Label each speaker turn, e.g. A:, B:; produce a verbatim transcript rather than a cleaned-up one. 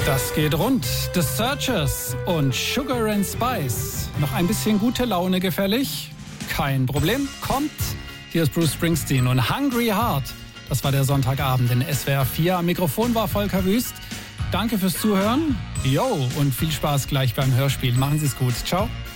A: Das geht rund. The Searchers und Sugar and Spice. Noch ein bisschen gute Laune gefällig? Kein Problem, kommt. Hier ist Bruce Springsteen und Hungry Heart. Das war der Sonntagabend in S W R vier. Am Mikrofon war Volker Wüst. Danke fürs Zuhören. Jo, und viel Spaß gleich beim Hörspiel. Machen Sie es gut. Ciao.